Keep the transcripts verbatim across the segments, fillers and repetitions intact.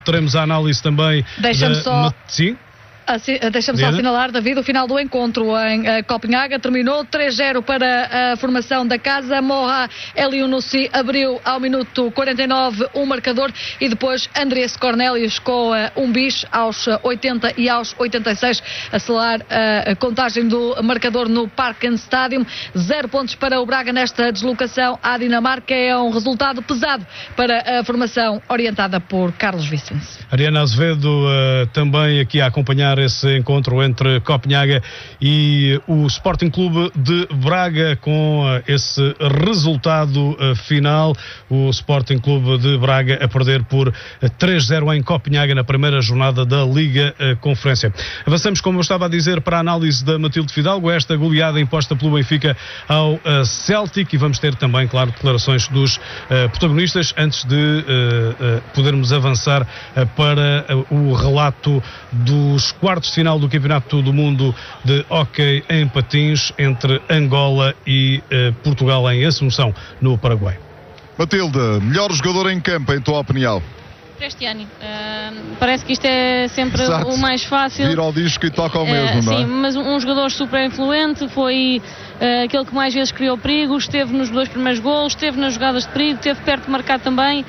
Teremos a análise também. Deixa-me da... só. Sim? Assim, deixa-me só assinalar, David, o final do encontro em uh, Copenhaga terminou três a zero para a formação da casa. Moha Elyounoussi abriu ao minuto quarenta e nove o marcador e depois Andrés Cornelius com uh, um bis aos oitenta e aos oitenta e seis a selar uh, a contagem do marcador no Parken Stadium. Zero pontos para o Braga nesta deslocação à Dinamarca. É um resultado pesado para a formação orientada por Carlos Vicens. Ariana Azevedo uh, também aqui a acompanhar esse encontro entre Copenhaga e o Sporting Clube de Braga, com uh, esse resultado uh, final. O Sporting Clube de Braga a perder por uh, três a zero em Copenhaga na primeira jornada da Liga uh, Conferência. Avançamos, como eu estava a dizer, para a análise da Matilde Fidalgo, esta goleada imposta pelo Benfica ao uh, Celtic, e vamos ter também, claro, declarações dos uh, protagonistas antes de uh, uh, podermos avançar uh, para uh, o relato dos quartos de final do Campeonato do Mundo de Hóquei em Patins entre Angola e uh, Portugal em Assunção, no Paraguai. Matilde, melhor jogador em campo, em tua opinião? Prestiani. Uh, parece que isto é sempre Exato. O mais fácil. Vira ao disco e toca ao mesmo, uh, não é? Sim, mas um jogador super influente, foi uh, aquele que mais vezes criou perigo, esteve nos dois primeiros golos, esteve nas jogadas de perigo, esteve perto de marcar também.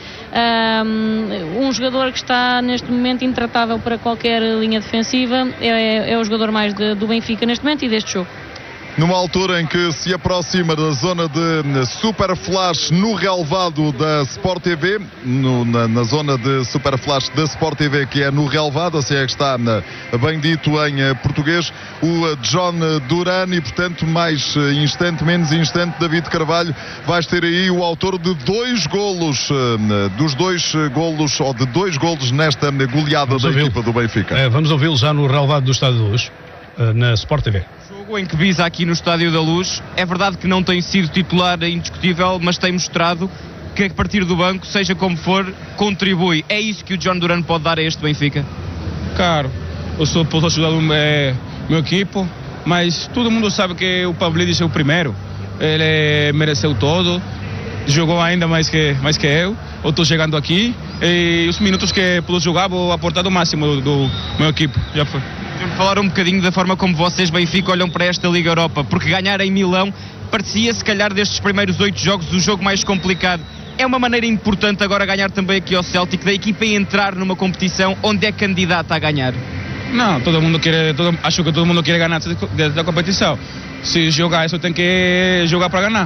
Uh, um jogador que está neste momento intratável para qualquer linha defensiva, é, é o jogador mais de, do Benfica neste momento e deste jogo. Numa altura em que se aproxima da zona de Super Flash no relevado da Sport T V, no, na, na zona de Super Flash da Sport T V, que é no relevado, assim é que está na, bem dito em uh, português, o uh, John Duran, e portanto mais uh, instante, menos instante, David Carvalho, vais ter aí o autor de dois golos, uh, dos dois uh, golos, ou de dois golos nesta goleada vamos da ouvi-lo. Equipa do Benfica. É, vamos ouvi-lo já no relevado do Estádio da Luz, uh, na Sport T V. Em que visa aqui no Estádio da Luz, é verdade que não tem sido titular indiscutível, mas tem mostrado que a partir do banco, seja como for, contribui. É isso que o John Duran pode dar a este Benfica? Claro, eu só posso ajudar o meu, meu equipo, mas todo mundo sabe que o Pavlidis é o primeiro. Ele mereceu todo, jogou ainda mais que, mais que eu. Eu estou chegando aqui e os minutos que pude jogar vou aportar o máximo do, do meu equipe. Já foi. Vamos falar um bocadinho da forma como vocês, Benfica, olham para esta Liga Europa, porque ganhar em Milão parecia, se calhar, destes primeiros oito jogos, o jogo mais complicado. É uma maneira importante agora ganhar também aqui ao Celtic, da equipa entrar numa competição onde é candidata a ganhar? Não, todo mundo quer, todo, acho que todo mundo quer ganhar da competição. Se jogar isso, tem que jogar para ganhar.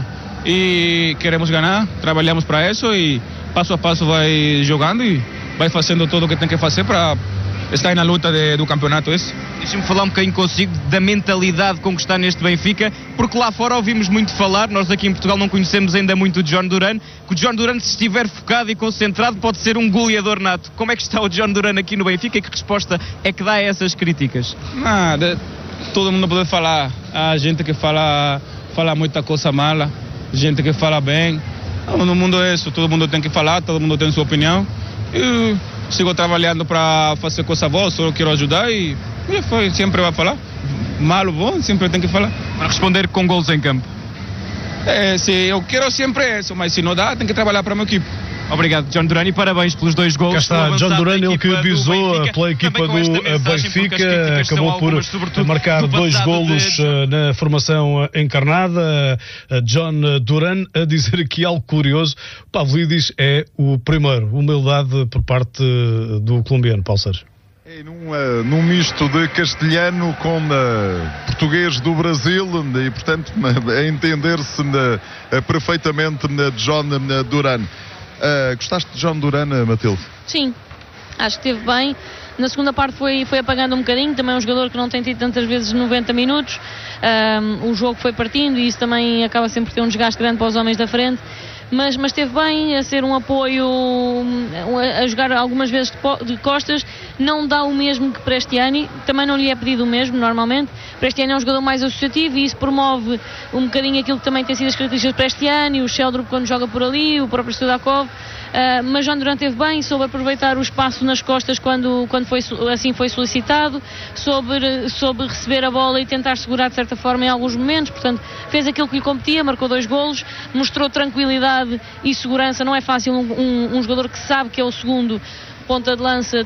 E queremos ganhar, trabalhamos para isso e passo a passo vai jogando e vai fazendo tudo o que tem que fazer para estar na luta de, do campeonato. Esse. Deixa-me falar um bocadinho consigo da mentalidade com que está neste Benfica, porque lá fora ouvimos muito falar, nós aqui em Portugal não conhecemos ainda muito o John Duran, que o John Duran, se estiver focado e concentrado, pode ser um goleador nato. Como é que está o John Duran aqui no Benfica e que resposta é que dá a essas críticas? Nada, todo mundo pode falar, há gente que fala, fala muita coisa mala, gente que fala bem. No mundo é isso, todo mundo tem que falar, todo mundo tem sua opinião. E sigo trabalhando para fazer coisa boa, só quero ajudar e, e foi, sempre vai falar. Mal ou bom, sempre tem que falar. Para responder com gols em campo. É, se eu quero sempre isso, mas se não dá, tem que trabalhar para a minha equipe. Obrigado, John Duran, e parabéns pelos dois gols. Cá está John Duran, ele que bisou pela equipa do Benfica, acabou por marcar dois golos de... na formação encarnada. John Duran a dizer aqui algo curioso: Pavlidis é o primeiro. Humildade por parte do colombiano, Paulo Sérgio. É num, uh, num misto de castelhano com uh, português do Brasil e, portanto, a entender-se uh, perfeitamente uh, John uh, Duran. Uh, gostaste de John Duran, Matilde? Sim, acho que esteve bem. Na segunda parte foi, foi apagando um bocadinho. Também é um jogador que não tem tido tantas vezes noventa minutos. Um, o jogo foi partindo e isso também acaba sempre por ter um desgaste grande para os homens da frente. Mas, mas esteve bem a ser um apoio, a jogar algumas vezes de costas. Não dá o mesmo que Prestiani, também não lhe é pedido o mesmo normalmente. Prestiani é um jogador mais associativo e isso promove um bocadinho aquilo que também tem sido as características de Prestiani, o Sheldrup quando joga por ali, o próprio Studakov. Uh, mas John Duran esteve bem, soube aproveitar o espaço nas costas quando, quando foi, assim foi solicitado, soube, soube receber a bola e tentar segurar de certa forma em alguns momentos, portanto fez aquilo que lhe competia, marcou dois golos, mostrou tranquilidade e segurança. Não é fácil um, um, um jogador que sabe que é o segundo ponta de lança